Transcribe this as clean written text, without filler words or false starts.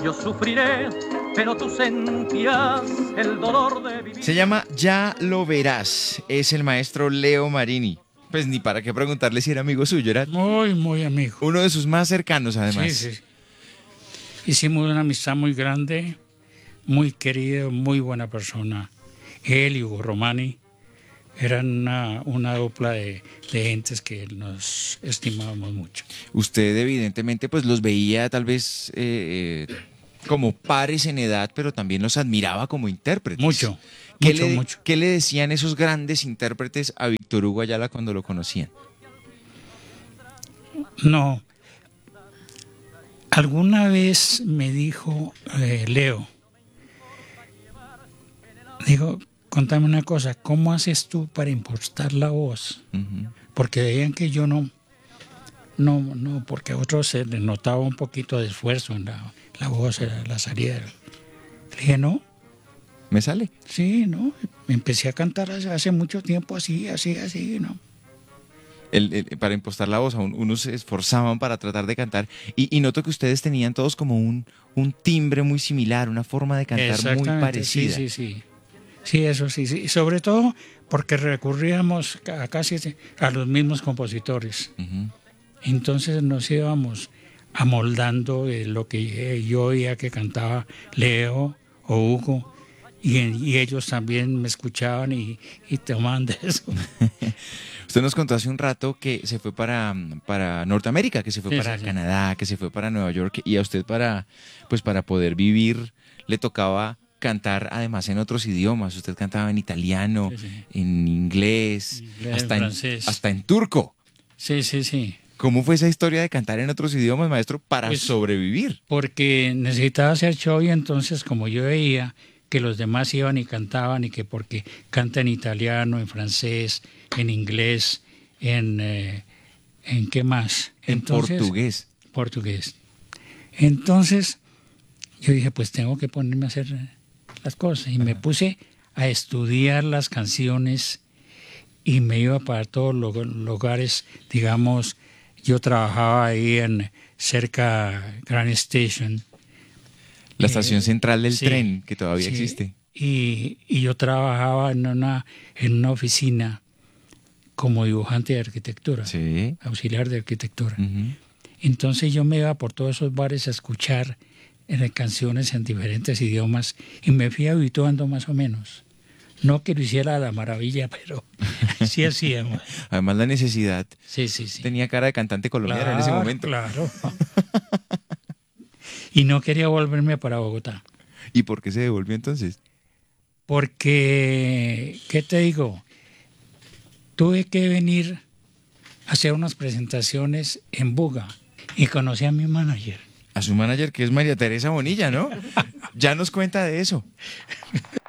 yo sufriré, pero tú sentirás el dolor de vivir. Se llama Ya lo verás. Es el maestro Leo Marini. Pues ni para qué preguntarle si era amigo suyo, era Muy, muy amigo. uno de sus más cercanos además. Sí, sí. Hicimos una amistad muy grande, muy querido, muy buena persona. Él y Hugo Romani eran una dupla de gentes que nos estimábamos mucho. Usted evidentemente pues los veía tal vez como pares en edad, pero también los admiraba como intérpretes. Mucho, ¿Qué mucho, le, mucho. ¿Qué le decían esos grandes intérpretes a Víctor Hugo Ayala cuando lo conocían? No. Alguna vez me dijo Leo, digo, contame una cosa, ¿cómo haces tú para impostar la voz? Ujú. Porque veían que yo no, porque a otros se les notaba un poquito de esfuerzo en la voz, en la salida. Le dije, no, ¿Me sale? sí, no. Empecé a cantar hace mucho tiempo así, ¿no? Para impostar la voz, unos se esforzaban para tratar de cantar y noto que ustedes tenían todos como un timbre muy similar, una forma de cantar muy Exactamente, parecida. sí, sí, sí. Sí, eso sí, sí. Y sobre todo porque recurríamos casi a los mismos compositores. Ujú. Entonces nos íbamos amoldando de lo que yo oía que cantaba Leo o Hugo, y ellos también me escuchaban y tomaban de eso. Usted nos contó hace un rato que se fue para Norteamérica, que se fue Sí, para sí, sí. Canadá, que se fue para Nueva York y a usted pues para poder vivir le tocaba cantar además en otros idiomas. Usted cantaba en italiano, Sí, sí. en inglés, Inglés, francés. hasta en turco. Sí, sí, sí. ¿Cómo fue esa historia de cantar en otros idiomas, maestro, para Pues, sobrevivir? porque necesitaba hacer show y entonces como yo veía que los demás iban y cantaban y que porque canta en italiano, en francés, en inglés, ¿en qué más? En Entonces, portugués. portugués. Entonces yo dije, pues tengo que ponerme a hacer las cosas y me puse a estudiar las canciones y me iba para todos los lugares, digamos, yo trabajaba ahí en cerca Grand Station. La estación central del Sí, tren, que todavía sí. existe. Y yo trabajaba en una oficina como dibujante de arquitectura, Sí. auxiliar de arquitectura. Ujú. Entonces yo me iba por todos esos bares a escuchar canciones en diferentes idiomas y me fui habituando más o menos. No que lo hiciera a la maravilla, pero sí hacíamos. Además, la necesidad Sí, sí, sí. tenía cara de cantante colombiano en ese momento. Claro. Y no quería volverme para Bogotá. ¿Y por qué se devolvió entonces? Porque, ¿qué te digo? Tuve que venir a hacer unas presentaciones en Buga y conocí a mi manager. A su manager, que es María Teresa Bonilla, ¿no? Ya nos cuenta de eso.